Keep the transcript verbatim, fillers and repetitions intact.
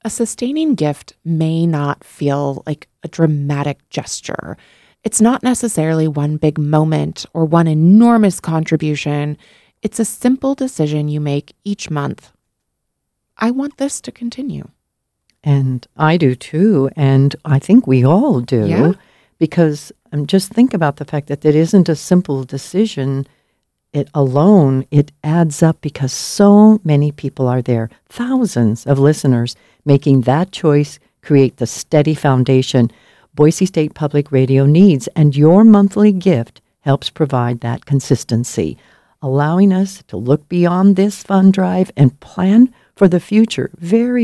A sustaining gift may not feel like a dramatic gesture. It's not necessarily one big moment or one enormous contribution. It's a simple decision you make each month. I want this to continue. And I do too, and I think we all do, Yeah. because um, just think about the fact that it isn't a simple decision. It alone, it adds up because so many people are there, thousands of listeners making that choice create the steady foundation Boise State Public Radio needs, and your monthly gift helps provide that consistency, allowing us to look beyond this fund drive and plan for the future very